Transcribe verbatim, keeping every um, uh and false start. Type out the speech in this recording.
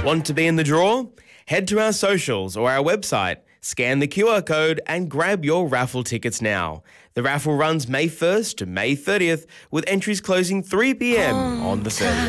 Want to be in the draw? Head to our socials or our website, scan the Q R code and grab your raffle tickets now. The raffle runs May first to May thirtieth with entries closing three p m on the thirtieth.